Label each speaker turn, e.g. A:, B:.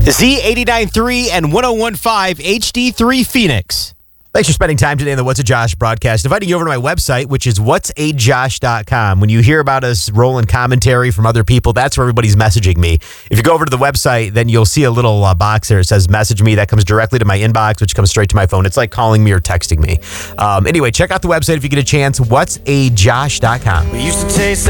A: Z89.3 and 101.5 HD3 Phoenix. Thanks for spending time today in the What's a Josh broadcast. Inviting you over to my website, which is whatsajosh.com. When you hear about us rolling commentary from other people, that's where everybody's messaging me. If you go over to the website, then you'll see a little box there. It says message me. That comes directly to my inbox, which comes straight to my phone. It's like calling me or texting me. Anyway, check out the website if you get a chance. Whatsajosh.com.
B: We used to taste